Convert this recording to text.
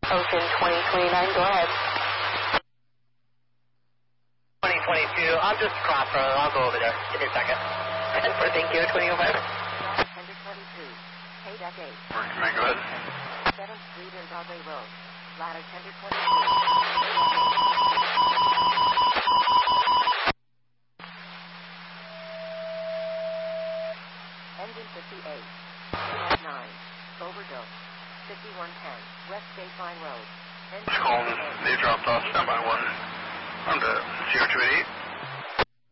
Ocean 2029, go ahead. 2022, I'm just across from it. I'll go over there. Give me a second. Thank you, 2005. Tender 22, Paydeck 8. Working, man, go ahead. 7th Street and Broadway Road. Ladder Tender 22. Engine 58. Paydeck 9. Overdose. 5110. West Baseline Road. Just calling. They dropped off. Standby 1. On to 0288.